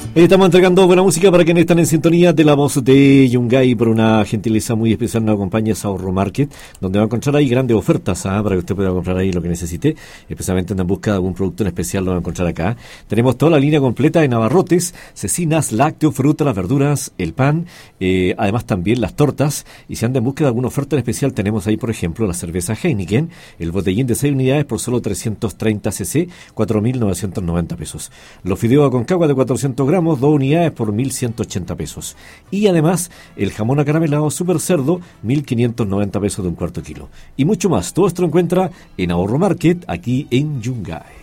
Estamos entregando buena música para quienes están en sintonía de la voz de Yungay. Por una gentileza muy especial nos acompaña Saurro Market, donde va a encontrar ahí grandes ofertas para que usted pueda comprar ahí lo que necesite, especialmente en busca de algún producto en especial. Lo va a encontrar acá. Tenemos toda la línea completa de abarrotes, cecinas, lácteos, frutas, las verduras, el pan, además también las tortas. Y si anda en busca de alguna oferta en especial, tenemos ahí por ejemplo la cerveza Heineken, el botellín de 6 unidades por solo 330 cc, 4.990 pesos. Los fideos Aconcagua de 400 gramos, 2 unidades por 1.180 pesos. Y además, el jamón acaramelado Super Cerdo, 1.590 pesos de un cuarto kilo. Y mucho más. Todo esto lo encuentra en Ahorro Market, aquí en Yungay.